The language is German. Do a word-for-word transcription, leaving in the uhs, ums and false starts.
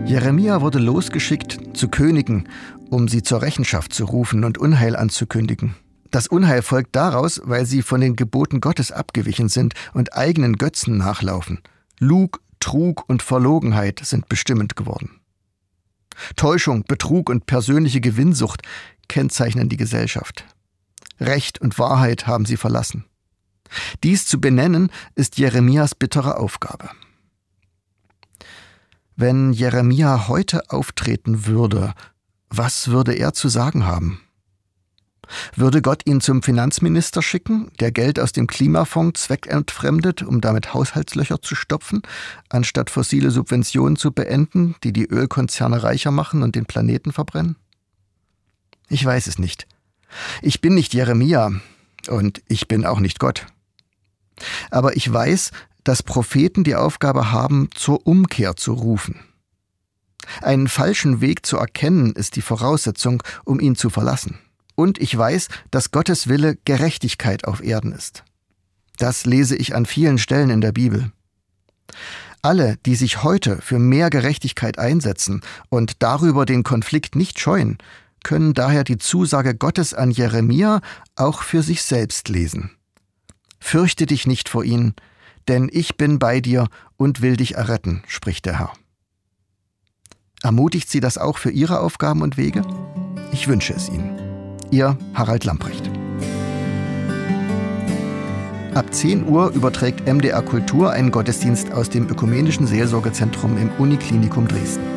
Jeremia wurde losgeschickt zu Königen, um sie zur Rechenschaft zu rufen und Unheil anzukündigen. Das Unheil folgt daraus, weil sie von den Geboten Gottes abgewichen sind und eigenen Götzen nachlaufen. Lug, Trug und Verlogenheit sind bestimmend geworden. Täuschung, Betrug und persönliche Gewinnsucht kennzeichnen die Gesellschaft. Recht und Wahrheit haben sie verlassen. Dies zu benennen, ist Jeremias bittere Aufgabe. Wenn Jeremia heute auftreten würde, was würde er zu sagen haben? Würde Gott ihn zum Finanzminister schicken, der Geld aus dem Klimafonds zweckentfremdet, um damit Haushaltslöcher zu stopfen, anstatt fossile Subventionen zu beenden, die die Ölkonzerne reicher machen und den Planeten verbrennen? Ich weiß es nicht. Ich bin nicht Jeremia und ich bin auch nicht Gott. Aber ich weiß, dass Propheten die Aufgabe haben, zur Umkehr zu rufen. Einen falschen Weg zu erkennen, ist die Voraussetzung, um ihn zu verlassen. Und ich weiß, dass Gottes Wille Gerechtigkeit auf Erden ist. Das lese ich an vielen Stellen in der Bibel. Alle, die sich heute für mehr Gerechtigkeit einsetzen und darüber den Konflikt nicht scheuen, können daher die Zusage Gottes an Jeremia auch für sich selbst lesen. Fürchte dich nicht vor ihnen, denn ich bin bei dir und will dich erretten, spricht der Herr. Ermutigt Sie das auch für Ihre Aufgaben und Wege? Ich wünsche es Ihnen. Ihr Harald Lamprecht. Ab zehn Uhr überträgt M D R Kultur einen Gottesdienst aus dem Ökumenischen Seelsorgezentrum im Uniklinikum Dresden.